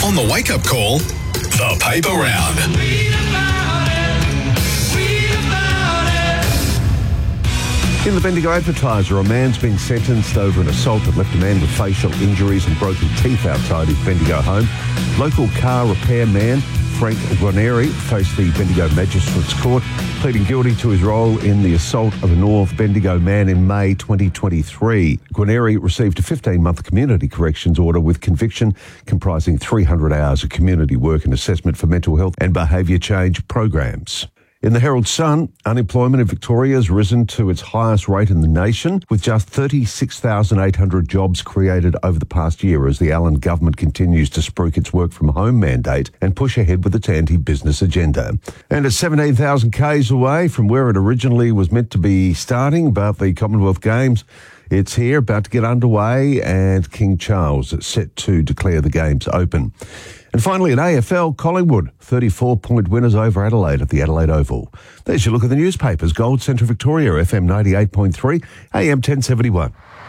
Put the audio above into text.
On the wake-up call, the paper round. In the Bendigo Advertiser, a man's been sentenced over an assault that left a man with facial injuries and broken teeth outside his Bendigo home. Local car repair man Frank Guarneri faced the Bendigo Magistrates Court, pleading guilty to his role in the assault of a North Bendigo man in May 2023. Guarneri received a 15-month community corrections order with conviction comprising 300 hours of community work and assessment for mental health and behaviour change programs. In the Herald Sun, unemployment in Victoria has risen to its highest rate in the nation, with just 36,800 jobs created over the past year as the Allen government continues to spruik its work-from-home mandate and push ahead with its anti-business agenda. And at 17,000 k's away from where it originally was meant to be starting, about the Commonwealth Games, it's here, about to get underway, and King Charles is set to declare the Games open. And finally, at AFL, Collingwood, 34-point winners over Adelaide at the Adelaide Oval. There's your look at the newspapers. Gold Centre Victoria, FM 98.3, AM 1071.